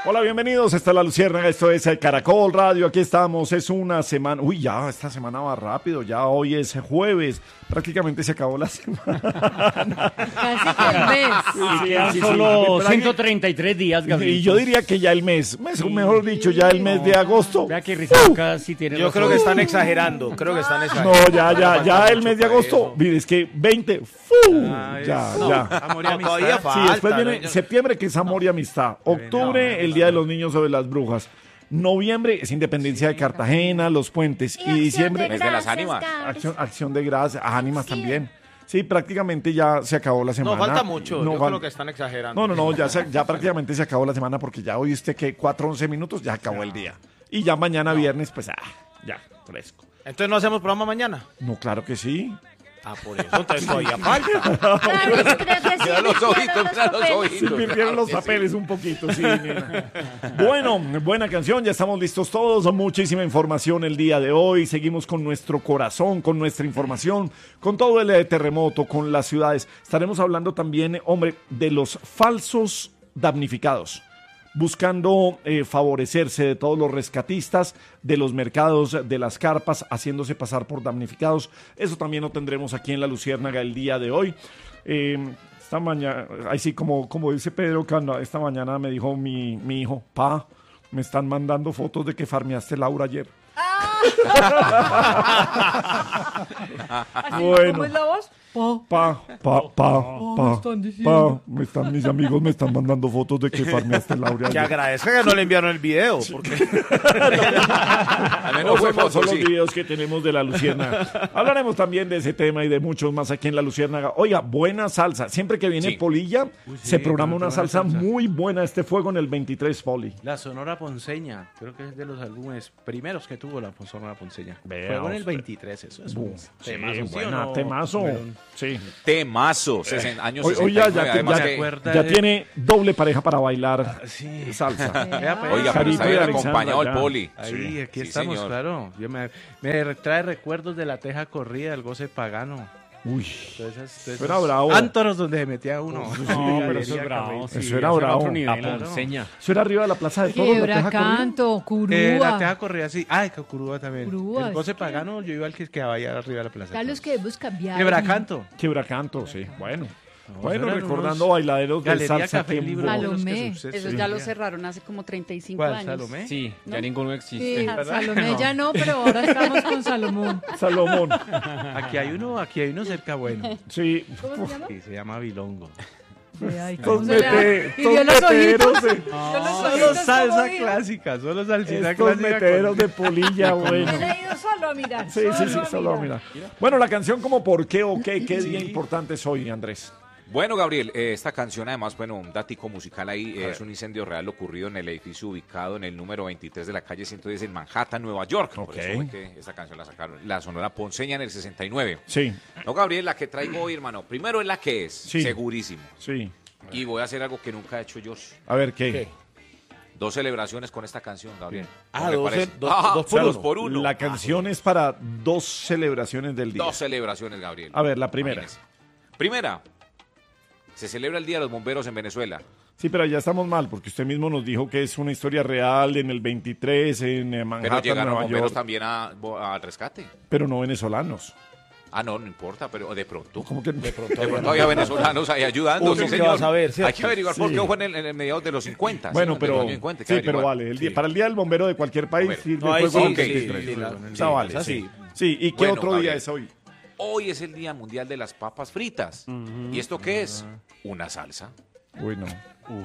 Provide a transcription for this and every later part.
Hola, bienvenidos. Esta es La Luciérnaga, esto es Caracol Radio. Aquí estamos, es una semana. Uy, ya, esta semana va rápido. Ya hoy es jueves. Prácticamente se acabó la semana. Casi que el mes. Y quedan solo 133 días, Gabriel. Y yo diría que ya el mes, mejor dicho, ya el mes de agosto. Vea que Rizaca sí tiene Yo razón. creo que están exagerando. No, ya el mes de agosto. Mire, es que 20. Ya. Amor y amistad. Todavía Sí, falta. después viene septiembre, que es amor y amistad. Octubre, el Día de los Niños sobre las Brujas. Noviembre es Independencia de Cartagena, los puentes. Y diciembre, Mes de las ánimas. acción de gracias, ánimas también. Sí, prácticamente ya se acabó la semana. No, falta mucho. No, Yo creo que están exagerando. No, ya prácticamente se acabó la semana porque ya hoy usted que 4:11 minutos, ya acabó el día. Y ya mañana viernes, pues ya, fresco. Entonces no hacemos programa mañana. No, claro que sí. Por eso entonces todavía falta. Claro, yo creo que sí, Mira los ojitos, mira los papeles. ojitos. Se perdieron los papeles un poquito, sí. Nena. Bueno, buena canción, ya estamos listos todos. Muchísima información el día de hoy. Seguimos con nuestro corazón, con nuestra información, con todo el terremoto, con las ciudades. Estaremos hablando también, hombre, de los falsos damnificados, buscando favorecerse de todos los rescatistas, de los mercados, de las carpas, haciéndose pasar por damnificados. Eso también lo tendremos aquí en La Luciérnaga el día de hoy. Esta mañana, así como dice Pedro Canda, esta mañana me dijo mi hijo, pa, me están mandando fotos de que farmeaste Laura ayer. Bueno. ¿Cómo es la voz? Mis amigos me están mandando fotos de que farmeaste Laura Que ayer. agradezca que no le enviaron el video. Porque Al menos fue Son foto, los sí. videos que tenemos de La Luciérnaga. Hablaremos también de ese tema y de muchos más aquí en La Luciérnaga. Oiga, buena salsa. Siempre que viene Sí. Polilla, se programa una buena salsa salsa. muy buena. Este fuego en el 23, Poli. La Sonora Ponceña, creo que es de los álbumes primeros que tuvo la Sonora Ponceña. Vea Fue en el usted. 23, eso es un temazo, ¿sí o buena, no? temazo. Melón. Sí. Temazo, años Hoy 69. ya Además ya- que, acuerda ya de- tiene doble pareja para bailar Sí. salsa. Vea, pues. oiga, pero Sarita está y bien Alexandra, acompañado el ya. Poli. Ahí, aquí Sí, estamos, señor. claro. Me trae recuerdos de la teja corrida, el goce pagano. Uy, Todas esas era bravo. Ántoros donde se metía uno. No, pero eso es bravo. Carril. Sí, Eso era bravo. otro nivel. Claro. Ponceña. eso era arriba de la Plaza de Toros. la Teja Corrida. Quebracanto, La Curúa. teja corrida, sí. Ay, Curúa también. Curúa, El goce es que- pagano, yo iba al que quedaba allá arriba de la plaza. Tal los que debemos cambiar. Quebracanto. Quebracanto, sí. Bueno, eran recordando unos bailaderos de Galería salsa. Café que- Libre. Salomé. Eso ya lo cerraron hace como 35 ¿Cuál, años. Salomé? Sí, ya ninguno existe. Sí, ¿verdad? Salomé ya no, pero ahora estamos con Salomón. Salomón. Aquí hay uno cerca bueno. Sí. ¿Cómo se llama? Sí, se llama Bilongo. Ay, Estos ¿cómo se llama? mete- ¿Y vio estos los ojitos? meteros de- Solo salsa clásica, solo salsita estos clásica. meteros de Polilla, bueno. Me he ido solo a mirar. Sí, solo mira. Bueno, la canción como ¿por qué o qué? ¿Qué día importante es hoy, Andrés? Bueno, Gabriel, esta canción además, bueno, un datico musical ahí, es un incendio real ocurrido en el edificio ubicado en el número 23 de la calle 110 en Manhattan, Nueva York. Ok. Por eso fue que esta canción la sacaron, la Sonora Ponceña en el 69. Sí, No, Gabriel, la que traigo hoy, hermano, primero es la que es, Sí. segurísimo. sí. Y voy a hacer algo que nunca he hecho yo. A ver, ¿qué? 2 celebraciones con esta canción, Gabriel. Ah, ¿Cómo le dos parece? dos- Ajá, dos O sea, por dos uno. por uno. La canción es para 2 celebraciones del día. 2 celebraciones, Gabriel. A ver, la primera. Imagínese. Primera, se celebra el Día de los Bomberos en Venezuela. Sí, pero ya estamos mal, porque usted mismo nos dijo que es una historia real en el 23, en Pero Manhattan, llegaron Nueva bomberos York, también al rescate. pero no venezolanos. Ah, no importa, pero de pronto. ¿Cómo que De pronto De pronto había venezolanos ahí ayudando. Uno sí, que señor. va a saber, ¿cierto? Hay que averiguar por Sí. qué fue en el mediados de los 50. Bueno, ¿sí? pero De los años 50, hay que sí, pero averiguar. vale. Para el día del bombero de cualquier país Bombero. sirve No, ahí fuego sí, el ok. 23. sí, O sea, vale, así. sí. Sí, ¿y qué Bueno, otro día Gabriel. es hoy? Hoy es el Día Mundial de las Papas Fritas. ¿Y esto qué es? Una salsa. Uy, no.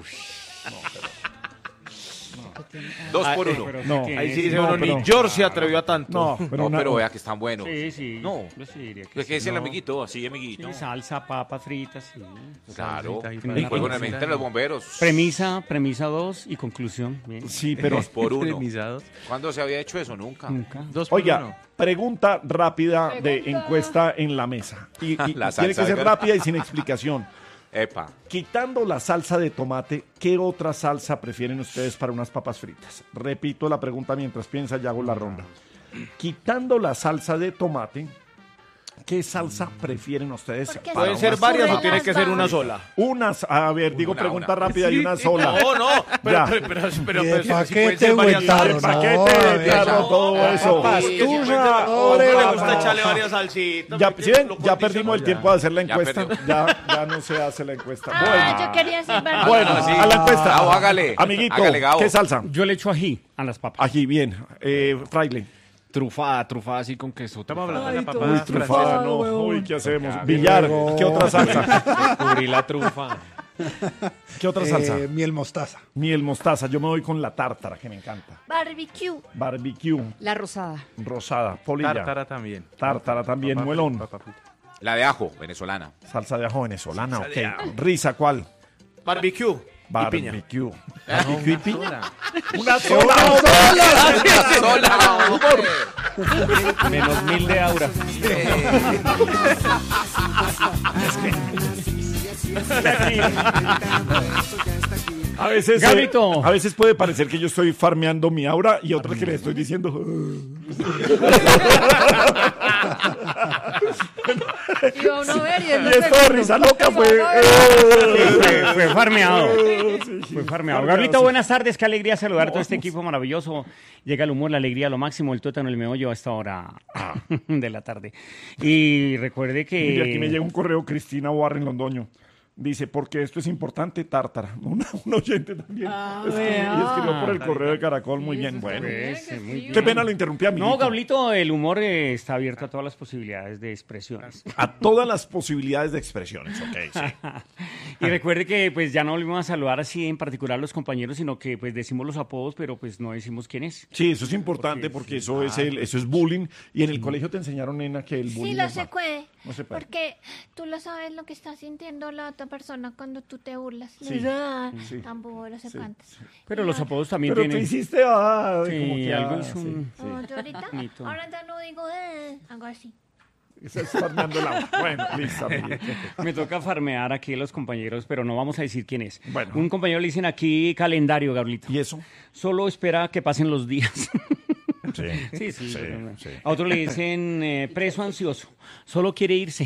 2 por 1. No, Ahí sí dice No, uno, pero- ni George se atrevió a tanto. No, No, una- pero vea que están buenos. Sí, sí. No. Yo sí diría que ¿Qué sí. dice el No. amiguito? Así, amiguito. Sí, salsa, papas fritas, sí. Claro. Salsita ahí Y para juego en la el mente de cocina. los bomberos. Premisa 2 y conclusión. Bien. Sí, pero 2 por 1. Premisados. ¿Cuándo se había hecho eso? Nunca. Nunca. 2 por oiga, 1. pregunta rápida de encuesta en la mesa. Y La tiene salsa que ser de- rápida y sin explicación. Epa. Quitando la salsa de tomate, ¿qué otra salsa prefieren ustedes para unas papas fritas? Repito la pregunta mientras piensa y hago la ronda. Quitando la salsa de tomate, ¿Qué salsa prefieren ustedes? Porque para ¿Pueden ser unas- varias o Sobre tiene las que ser una bases. sola? Unas, a ver, digo Una, pregunta una. rápida y una sola. No, Ya. pero Y de si pueden paquete ser o varias en Claro, tarro, el salsas. paquete, no, a ver, claro, no. todo eso. Papas, Sí, que si tuya, pueden ser- ole, no le no. gusta echarle varias salsitas. Ya, porque ¿sí ven? lo Ya condiciona. perdimos el tiempo de hacer la Ya encuesta. perdió. Ya no se hace la encuesta. Ah, Bueno, yo quería decir verdad. bueno, sí. a la encuesta. Gabo, hágale. Amiguito, Hágale, Gabo. ¿qué salsa? Yo le echo ají a las papas. Aquí, bien. Fraile. Trufada así con queso. Estamos hablando de la Uy, papa trufada, francesa. no. Uy, ¿qué hacemos? Villar, ¿qué otra salsa? Descubrí la trufa. ¿Qué otra salsa? Miel mostaza. Miel mostaza. Yo me voy con la tártara, que me encanta. Barbecue. Barbecue, La rosada. rosada, polilla. Tártara también. Tártara también, Papa muelón. frita, papa frita. La de ajo, venezolana. Salsa de ajo venezolana, ok. Risa, ¿cuál? Barbecue. Y piña. Barbecue. Barbecue y piña. Una Una sola. Menos 1000 de aura. Gablito. A veces puede parecer que yo estoy farmeando mi aura y otras que le estoy diciendo. Iba uno a ver y Y él no esto de risa loca fue. Fue farmeado. Sí, Fue farmeado. farmeado, Gablito, sí. buenas tardes. Qué alegría saludar a todo este equipo maravilloso. Llega el humor, la alegría, lo máximo, el tuétano, el meollo a esta hora de la tarde. Y recuerde que... Mire, aquí me llega un correo, Cristina Warren Londoño. Dice, porque esto es importante, tártara. Un oyente también. Y escribió por el correo de Caracol. Muy bien, bueno. Pues, muy bien. Qué pena lo interrumpí, amiguito. No, Gablito, el humor está abierto a todas las posibilidades de expresiones. A todas las posibilidades de expresiones, ok, sí. Y recuerde que pues ya no volvimos a saludar así en particular a los compañeros, sino que pues decimos los apodos, pero pues no decimos quién es. Sí, eso es importante porque eso es bullying. Y en el colegio te enseñaron, nena, que el bullying Sí, lo es se malo. puede. No se puede. Porque tú lo sabes lo que está sintiendo la otra persona cuando tú te burlas. Sí, sí. Tampoco se canta. Pero los apodos también Pero tú tienen... hiciste, como Sí, que, algo hizo sí. un... No, yo ahorita, Bonito. ahora ya no digo, hago así. Estás farmeando el agua. Bueno, listo, amiguito. Me toca farmear aquí a los compañeros, pero no vamos a decir quién es. Bueno. Un compañero le dicen aquí calendario, Gablito. ¿Y eso? Solo espera que pasen los días. Sí. Sí. sí. A otro le dicen preso ansioso. Solo quiere irse.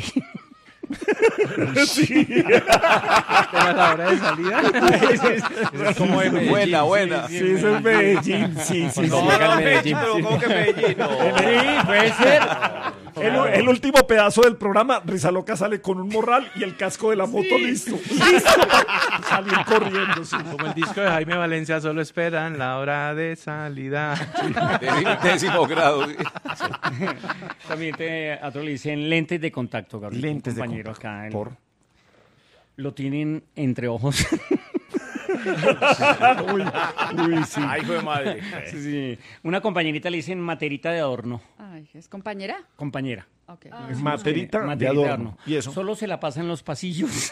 ¿Era la hora de salida? Eso es como de Medellín. Buena. Sí, eso es Medellín. Sí, sí, Cuando sí. llega al No, Medellín. pero ¿cómo que Medellín? No. Sí, puede ser. El último pedazo del programa, Risa Loca sale con un morral y el casco de la moto listo. Listo para salir corriendo. Sí. Como el disco de Jaime Valencia, solo esperan la hora de salida. Décimo grado. sí. También a otro le dicen lentes de contacto, Gablito. Lentes de un compañero contacto. acá. Por. Lo tienen entre ojos. Uy, sí. Ay, hijo de madre. Sí. Una compañerita le dicen materita de adorno. Ay, ¿es compañera? Compañera. Ok. Materita de Materita adorno. ¿Y eso? Solo se la pasa en los pasillos.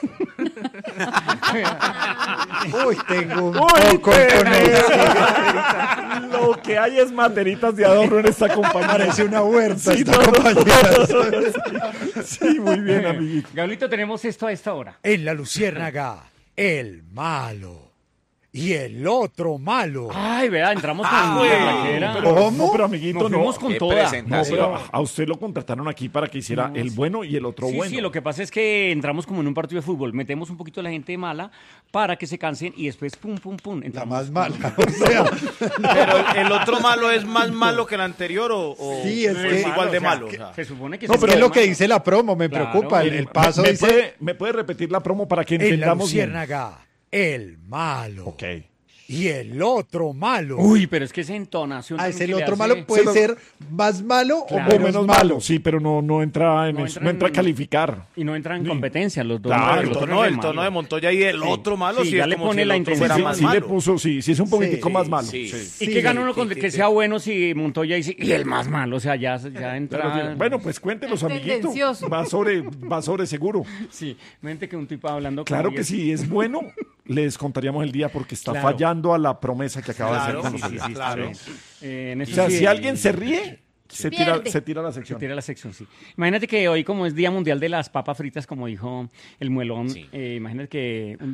Uy, tengo un Uy, poco con eso. Lo que hay es materitas de adorno en esta compañía. Parece una huerta Sí, esta no, no, compañera. Sí, muy bien, amiguito. Gablito, tenemos esto a esta hora. En la luciérnaga, el malo. Y el otro malo. Ay, vea, entramos con la plaquera. No, pero amiguito, Nos no. fuimos con Qué toda. No, presentación. pero a usted lo contrataron aquí para que hiciera el bueno y el otro Sí, bueno. sí, lo que pasa es que entramos como en un partido de fútbol, metemos un poquito a la gente mala para que se cansen y después pum, pum, pum. La entramos más mala. O sea, Pero el otro malo es más malo que el anterior o Sí, es que- igual de o sea, malo. O sea. Se supone que no, se pero es lo que llama- dice la promo, me Claro, preocupa. El paso ¿Me dice, me puede repetir la promo para que en la entendamos bien? luciérnaga, el malo. Ok. Y el otro malo. Uy, pero es que esa entonación... Ah, también es el que le otro hace- malo, puede Se lo- ser más malo Claro. o O menos malo, sí, pero no entra en No eso, entra no entra a en- calificar. Y no entran en Sí. competencia los dos. Claro, el El otro tono, es el malo. tono de Montoya y el otro malo Sí, sí, ya es le como pone si la el otro intención. fuera Sí, más sí le malo. puso, sí es un poquitico más malo. sí. Sí. ¿Y qué gana uno con que sea bueno si Montoya dice, y el más malo? O sea, ya entra... Bueno, pues cuéntelos, Es amiguito. tendencioso. Va sobre seguro. Sí, mente que un tipo hablando... Claro como que diez- si es bueno, les contaríamos el día porque está Claro. fallando a la promesa que acaba Claro, de hacer con sí, nosotros. sí, claro. en O eso sea, sí, si alguien se ríe, se tira la se sección. tira la sección, sí. Imagínate que hoy, como es Día Mundial de las Papas Fritas, como dijo el Muelón, Sí. imagínate que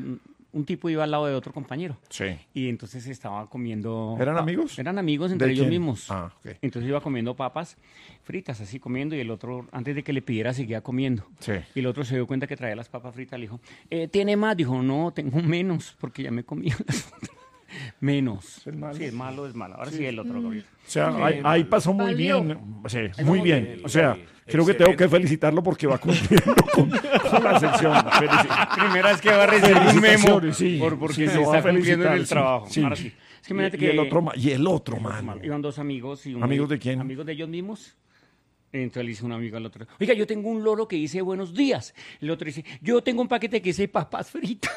un tipo iba al lado de otro compañero. Sí. Y entonces estaba comiendo... ¿Eran amigos? Eran amigos entre ¿De ellos quién? mismos. Ah, ok. Entonces iba comiendo papas fritas, así comiendo, y el otro, antes de que le pidiera, seguía comiendo. Sí. Y el otro se dio cuenta que traía las papas fritas, le dijo, ¿tiene más? Dijo, no, tengo menos, porque ya me comí las otras. Menos. ¿Es malo? Sí, es malo, es malo. Ahora sí, el otro, Gabriel. O sea, ahí pasó muy Valió. bien. Sí, muy bien. O sea, creo que tengo que felicitarlo porque va cumpliendo con la sección. Primera vez que va a recibir un memo Felicitaciones, sí. porque Sí, se lo va está a cumpliendo en felicitar, el sí. trabajo. Sí. Ahora sí. Es que imagínate Y que... el otro mano. Iban dos amigos. Y ¿Amigos de quién? Amigos de ellos mismos. Entonces le dice un amigo al otro, oiga, yo tengo un loro que dice buenos días. El otro dice, yo tengo un paquete que dice papas fritas.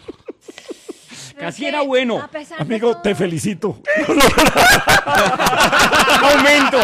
Casi era bueno. A pesar de Amigo, todo, te felicito. ¡Aumento!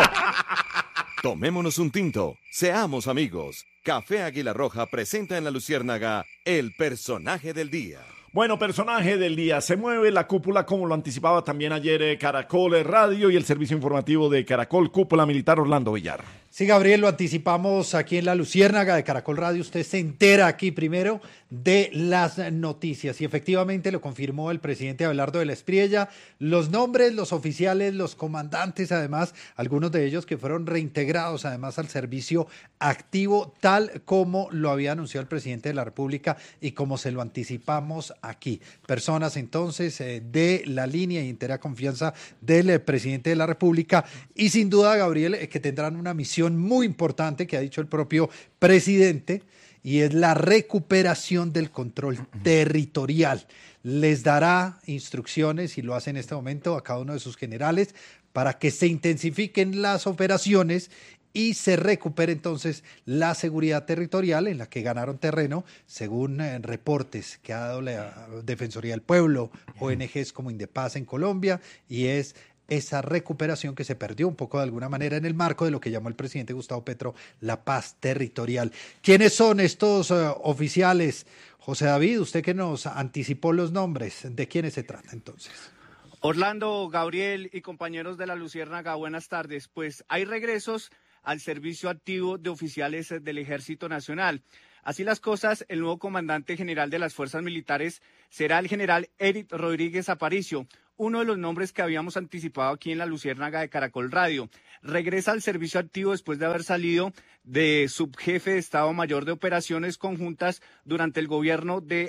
Tomémonos un tinto, seamos amigos. Café Águila Roja presenta en La Luciérnaga el personaje del día. Bueno, personaje del día. Se mueve la cúpula, como lo anticipaba también ayer Caracol Radio y el servicio informativo de Caracol, Cúpula Militar Orlando Villar. Sí, Gabriel, lo anticipamos aquí en La Luciérnaga de Caracol Radio. Usted se entera aquí primero de las noticias y efectivamente lo confirmó el presidente Abelardo de la Espriella. Los nombres, los oficiales, los comandantes, además, algunos de ellos que fueron reintegrados además al servicio activo, tal como lo había anunciado el presidente de la República y como se lo anticipamos aquí. Personas entonces de la línea y entera confianza del presidente de la República y sin duda, Gabriel, que tendrán una misión muy importante que ha dicho el propio presidente y es la recuperación del control territorial. Les dará instrucciones y lo hace en este momento a cada uno de sus generales para que se intensifiquen las operaciones y se recupere entonces la seguridad territorial en la que ganaron terreno, según reportes que ha dado la Defensoría del Pueblo, ONGs como Indepaz en Colombia, y es esa recuperación que se perdió un poco de alguna manera en el marco de lo que llamó el presidente Gustavo Petro la paz territorial. ¿Quiénes son estos oficiales? José David, usted que nos anticipó los nombres, ¿de quiénes se trata entonces? Orlando, Gabriel y compañeros de La Luciérnaga, buenas tardes. Pues hay regresos al servicio activo de oficiales del Ejército Nacional. Así las cosas, el nuevo comandante general de las Fuerzas Militares será el general Eric Rodríguez Aparicio, uno de los nombres que habíamos anticipado aquí en La Luciérnaga de Caracol Radio. Regresa al servicio activo después de haber salido de subjefe de Estado Mayor de Operaciones Conjuntas durante el gobierno de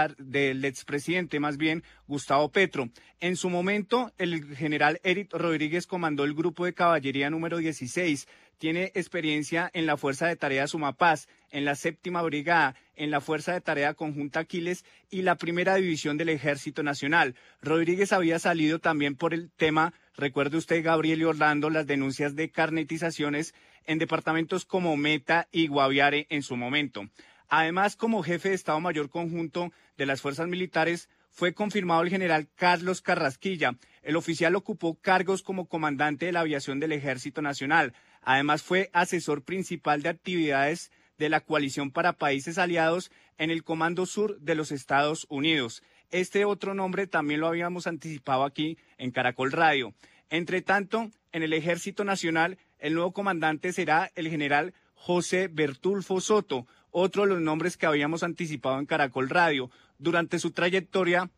del expresidente, más bien, Gustavo Petro. En su momento, el general Eric Rodríguez comandó el grupo de caballería número 16. Tiene experiencia en la Fuerza de Tarea Sumapaz, en la 7ª Brigada, en la Fuerza de Tarea Conjunta Aquiles y la 1ª División del Ejército Nacional. Rodríguez había salido también por el tema, recuerde usted, Gabriel y Orlando, las denuncias de carnetizaciones en departamentos como Meta y Guaviare en su momento. Además, como jefe de Estado Mayor Conjunto de las Fuerzas Militares, fue confirmado el general Carlos Carrasquilla. El oficial ocupó cargos como comandante de la aviación del Ejército Nacional. Además, fue asesor principal de actividades de la Coalición para Países Aliados en el Comando Sur de los Estados Unidos. Este otro nombre también lo habíamos anticipado aquí en Caracol Radio. Entre tanto, en el Ejército Nacional, el nuevo comandante será el general José Bertulfo Soto, otro de los nombres que habíamos anticipado en Caracol Radio. Durante su trayectoria,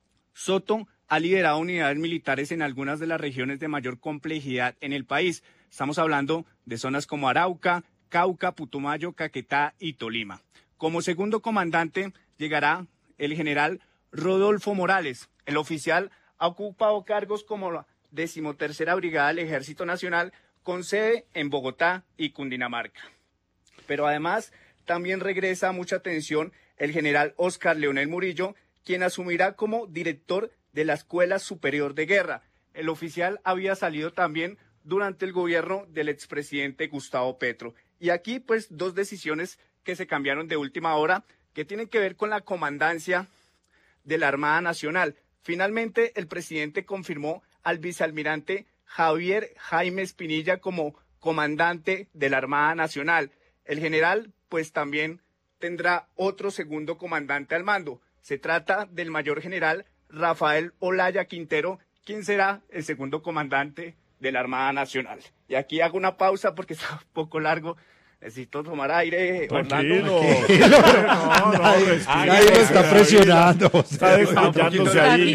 Soto ha liderado unidades militares en algunas de las regiones de mayor complejidad en el país. Estamos hablando de zonas como Arauca, Cauca, Putumayo, Caquetá y Tolima. Como segundo comandante llegará el general Rodolfo Morales. El oficial ha ocupado cargos como la 13ª Brigada del Ejército Nacional con sede en Bogotá y Cundinamarca. Pero además también regresa a mucha atención el general Óscar Leonel Murillo, quien asumirá como director de la Escuela Superior de Guerra. El oficial había salido también durante el gobierno del expresidente Gustavo Petro. Y aquí, pues, dos decisiones que se cambiaron de última hora, que tienen que ver con la comandancia de la Armada Nacional. Finalmente, el presidente confirmó al vicealmirante Javier Jaime Espinilla como comandante de la Armada Nacional. El general, pues, también tendrá otro segundo comandante al mando. Se trata del mayor general Rafael Olaya Quintero, quien será el segundo comandante de la Armada Nacional. Y aquí hago una pausa porque está un poco largo Necesito tomar aire, Tranquilo. Orlando. Nadie lo está presionando. Está desmayándose ahí.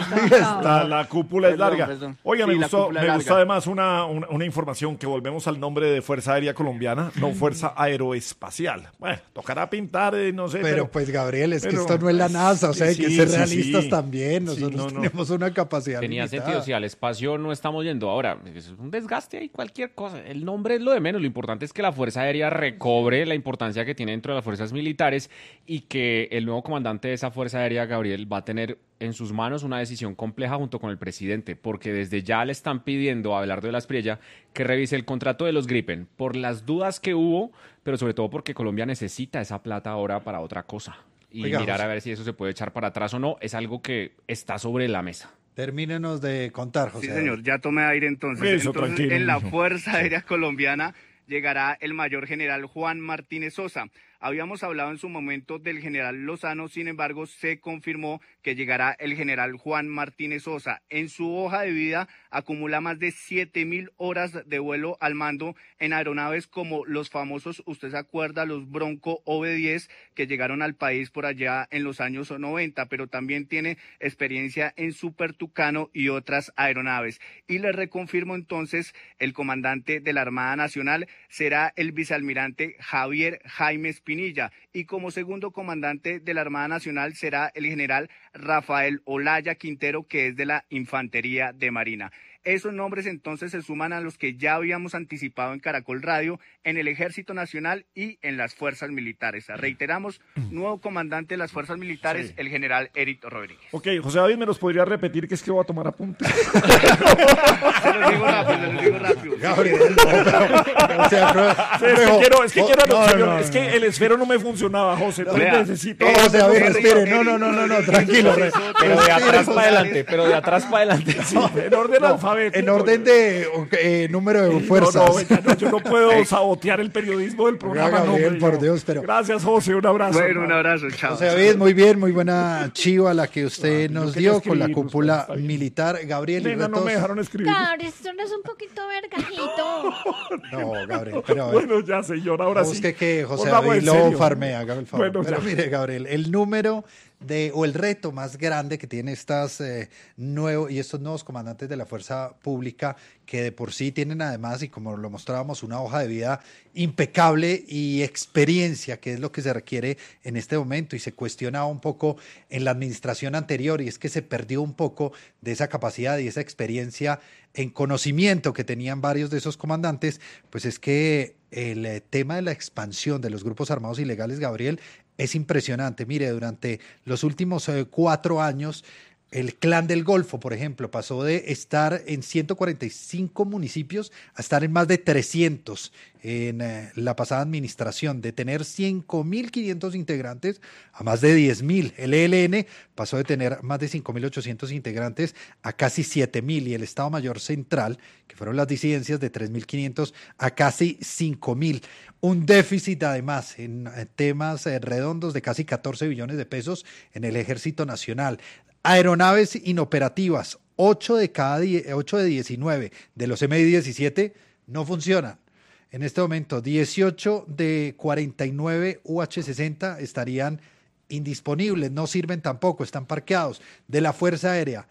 La cúpula es larga. Perdón. Oiga, Sí, me la gustó cúpula es larga. además una información que volvemos al nombre de Fuerza Aérea Colombiana, no Fuerza Aeroespacial. Bueno, tocará pintar, no sé. Pero pues Gabriel, es que pero- esto no es la NASA, o sea, hay que Sí, ser sí, realistas sí. también. Sí, Nosotros no. tenemos una capacidad Tenía limitada. sentido, si al espacio no estamos yendo. Ahora, es un desgaste y cualquier cosa. El nombre es lo de menos. Lo importante es que la Fuerza Aérea recobre la importancia que tiene dentro de las fuerzas militares y que el nuevo comandante de esa Fuerza Aérea, Gabriel, va a tener en sus manos una decisión compleja junto con el presidente, porque desde ya le están pidiendo a Abelardo de la Espriella que revise el contrato de los Gripen por las dudas que hubo, pero sobre todo porque Colombia necesita esa plata ahora para otra cosa. Y Oiga, mirar José. a ver si eso se puede echar para atrás o no, es algo que está sobre la mesa. Termínenos de contar, José. Sí, señor, ya tomé aire entonces. Eso, Entonces, tranquilo, en la mijo. Fuerza Aérea Colombiana llegará el mayor general Juan Martínez Sosa. Habíamos hablado en su momento del general Lozano, sin embargo, se confirmó que llegará el general Juan Martínez Sosa. En su hoja de vida acumula más de 7.000 horas de vuelo al mando en aeronaves como los famosos, usted se acuerda, los Bronco OB-10 que llegaron al país por allá en los años 90, pero también tiene experiencia en Super Tucano y otras aeronaves. Y le reconfirmo entonces, el comandante de la Armada Nacional será el vicealmirante Javier Jaime Espinilla, y como segundo comandante de la Armada Nacional será el general Rafael Olaya Quintero, que es de la Infantería de Marina. Esos nombres entonces se suman a los que ya habíamos anticipado en Caracol Radio, en el Ejército Nacional y en las Fuerzas Militares. Reiteramos, nuevo comandante de las Fuerzas Militares, Sí. el general Eric Rodríguez. Ok, José David, ¿me los podría repetir? Que es que voy a tomar apuntes. Se los digo rápido. Gabriel, o sea, Sí, es que quiero no, anotar, no, es que el esfero no me funcionaba, José. Entonces Vea. necesito. No, José David, respire. Eric No, tranquilo. Pero de atrás para adelante, pero de atrás para adelante. Sí, en orden alfabético. En orden de número de fuerzas. No, yo no puedo sabotear el periodismo del programa. Gabriel, hombre, por no. Dios, pero- Gracias, José, un abrazo. Bueno, hermano. un abrazo, chao. José David, muy bien, muy buena chiva la que usted nos quería dio con la escribirlos, cúpula está bien. militar. Gabriel, y Nena, no me retos. dejaron escribir. Gabriel, esto no es un poquito vergajito. No, Gabriel, pero a ver. Bueno, ya, señor, ahora sí. Busque que José Volvamos David en lo serio. farmea, haga el favor. Bueno, Pero ya. mire, Gabriel, el número o el reto más grande que tiene estos nuevos comandantes de la fuerza pública, que de por sí tienen además, y como lo mostrábamos, una hoja de vida impecable y experiencia, que es lo que se requiere en este momento, y se cuestionaba un poco en la administración anterior, y es que se perdió un poco de esa capacidad y esa experiencia en conocimiento que tenían varios de esos comandantes, pues es que el tema de la expansión de los grupos armados ilegales, Gabriel, es impresionante. Mire, durante los últimos 4 años, el Clan del Golfo, por ejemplo, pasó de estar en 145 municipios a estar en más de 300 en la pasada administración, de tener 5.500 integrantes a más de 10.000. El ELN pasó de tener más de 5.800 integrantes a casi 7.000, y el Estado Mayor Central, que fueron las disidencias, de 3.500 a casi 5.000. Un déficit además en temas redondos de casi 14 billones de pesos en el Ejército Nacional. Aeronaves inoperativas, 8 de 19 de los MI-17 no funcionan. En este momento, 18 de 49 UH-60 estarían indisponibles, no sirven tampoco, están parqueados. De la Fuerza Aérea,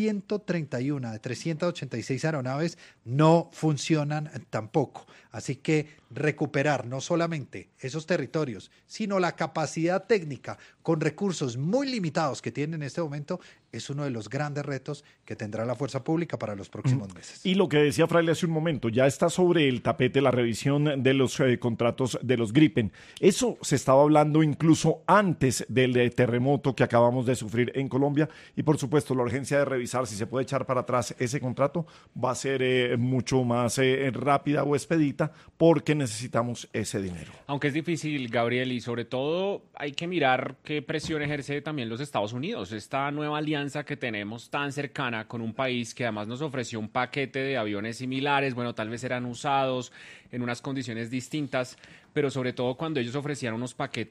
131 de 386 aeronaves no funcionan tampoco. Así que recuperar no solamente esos territorios, sino la capacidad técnica con recursos muy limitados que tiene en este momento, es uno de los grandes retos que tendrá la fuerza pública para los próximos meses. Y lo que decía Fraile hace un momento, ya está sobre el tapete la revisión de los contratos de los Gripen. Eso se estaba hablando incluso antes del terremoto que acabamos de sufrir en Colombia, y por supuesto la urgencia de revisar si se puede echar para atrás ese contrato va a ser mucho más rápida o expedita, porque necesitamos ese dinero. Aunque es difícil, Gabriel, y sobre todo hay que mirar qué presión ejerce también los Estados Unidos. Esta nueva alianza que tenemos tan cercana con un país que además nos ofreció un paquete de aviones similares, bueno, tal vez eran usados en unas condiciones distintas, pero sobre todo cuando ellos ofrecían unos paquetes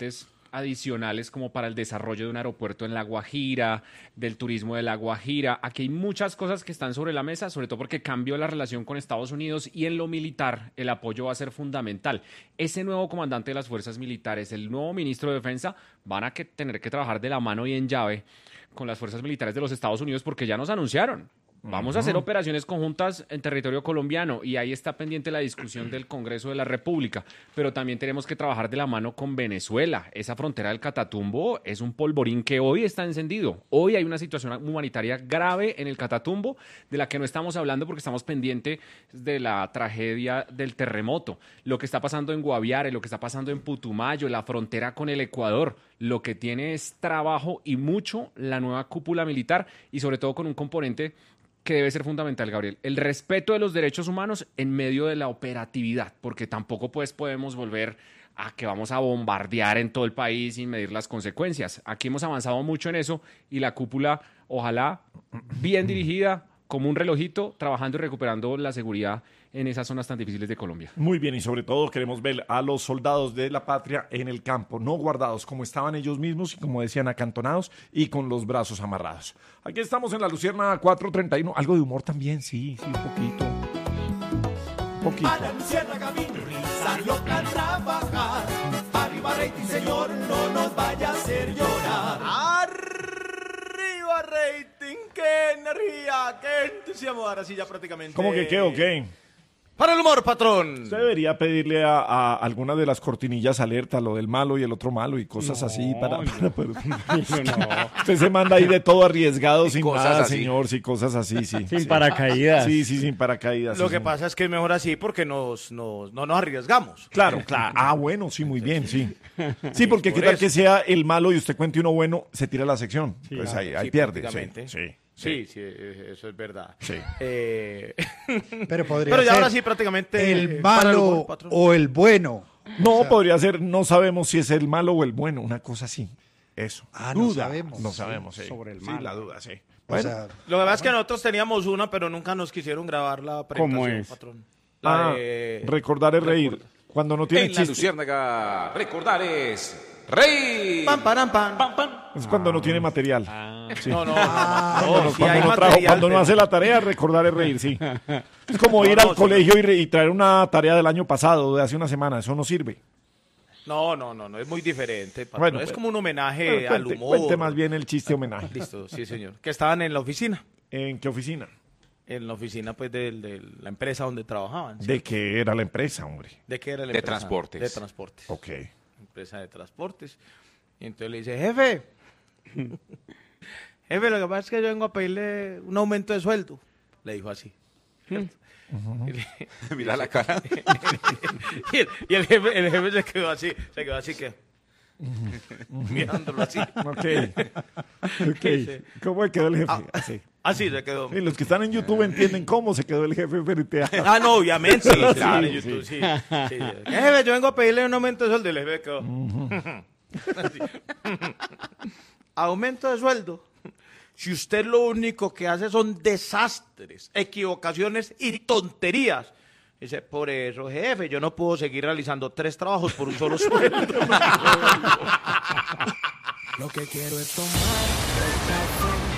adicionales como para el desarrollo de un aeropuerto en La Guajira, del turismo de La Guajira. Aquí hay muchas cosas que están sobre la mesa, sobre todo porque cambió la relación con Estados Unidos y en lo militar el apoyo va a ser fundamental. Ese nuevo comandante de las fuerzas militares, el nuevo ministro de Defensa, van a tener que trabajar de la mano y en llave con las fuerzas militares de los Estados Unidos porque ya nos anunciaron. Vamos a hacer operaciones conjuntas en territorio colombiano y ahí está pendiente la discusión del Congreso de la República, pero también tenemos que trabajar de la mano con Venezuela. Esa frontera del Catatumbo es un polvorín que hoy está encendido. Hoy hay una situación humanitaria grave en el Catatumbo de la que no estamos hablando porque estamos pendientes de la tragedia del terremoto. Lo que está pasando en Guaviare, lo que está pasando en Putumayo, la frontera con el Ecuador. Lo que tiene es trabajo y mucho la nueva cúpula militar y sobre todo con un componente que debe ser fundamental, Gabriel, el respeto de los derechos humanos en medio de la operatividad, porque tampoco pues podemos volver a que vamos a bombardear en todo el país sin medir las consecuencias. Aquí hemos avanzado mucho en eso y la cúpula, ojalá, bien dirigida, como un relojito, trabajando y recuperando la seguridad en esas zonas tan difíciles de Colombia. Muy bien, y sobre todo queremos ver a los soldados de la patria en el campo, no guardados como estaban ellos mismos y como decían, acantonados y con los brazos amarrados. Aquí estamos en la Lucierna 431. Algo de humor también, sí, un poquito. Un poquito. A la Luciérnaga mi risa loca trabajar. Arriba rating, señor, no nos vaya a hacer llorar. Arriba rating, qué energía, qué entusiasmo. Ahora sí ya prácticamente. ¿Cómo que qué o qué? Para el humor, patrón. Usted debería pedirle a alguna de las cortinillas alerta, lo del malo y el otro malo y cosas así para Usted se manda ahí de todo arriesgado sin nada, así. Señor, sí, cosas así, sí. Sin paracaídas. Sí, sin paracaídas. Lo que pasa es que es mejor así porque no nos arriesgamos. Claro. Ah, bueno, sí, muy bien, sí. Sí, porque qué tal que sea el malo y usted cuente uno bueno, se tira la sección. Sí, pues ahí pierde. Sí, eso es verdad. Sí. Pero podría Pero ya ser ahora sí prácticamente el malo o el bueno. No, podría ser, no sabemos si es el malo o el bueno, una cosa así. Eso. No sabemos. No sabemos, sí. Sobre el malo. Sí, la duda, sí. O sea, lo que pasa es que nosotros teníamos una, pero nunca nos quisieron grabar la presentación, ¿Cómo es? patrón. Recordar es reír. Cuando no tiene En la chiste. Luciérnaga, recordar es reír. Pam, param, pam. Es cuando no tiene material. Sí. No. Cuando no hace la tarea, recordar es reír, sí. Es como ir al colegio y traer una tarea del año pasado, de hace una semana. Eso no sirve. No, es muy diferente, patrón. Bueno, es como un homenaje al humor. Cuente más bien el chiste homenaje. Listo, sí, señor. Que estaban en la oficina. ¿En qué oficina? En la oficina, pues, de la empresa donde trabajaban. ¿Sí? ¿De qué era la empresa, hombre? ¿De qué era la De empresa? transportes. De transportes. Ok. Empresa de transportes. Y entonces le dice, jefe, lo que pasa es que yo vengo a pedirle un aumento de sueldo. Le dijo así. Mira la cara. y el jefe se quedó así que mirándolo así. Ok. ¿Cómo quedó el jefe? Así. Así se quedó. Y los que están en YouTube entienden cómo se quedó el jefe frente a... No, obviamente. Sí, claro, en sí. YouTube, sí. Jefe, yo vengo a pedirle un aumento de sueldo. Y el jefe quedó. Aumento de sueldo. Si usted lo único que hace son desastres, equivocaciones y tonterías. Dice, por eso, jefe, yo no puedo seguir realizando 3 trabajos por un solo sueldo. Lo que quiero es tomar